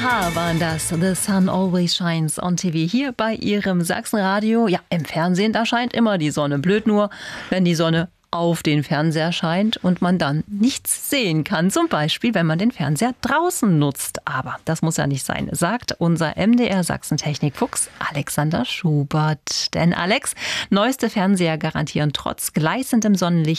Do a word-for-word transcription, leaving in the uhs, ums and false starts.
a-ha waren das. The Sun Always Shines on T V. Hier bei Ihrem Sachsenradio. Ja, im Fernsehen, da scheint immer die Sonne. Blöd nur, wenn die Sonne auf den Fernseher scheint und man dann nichts sehen kann. Zum Beispiel, wenn man den Fernseher draußen nutzt. Aber das muss ja nicht sein, sagt unser M D R Sachsen-Technikfuchs Alexander Schubert. Denn Alex, neueste Fernseher garantieren trotz gleißendem Sonnenlicht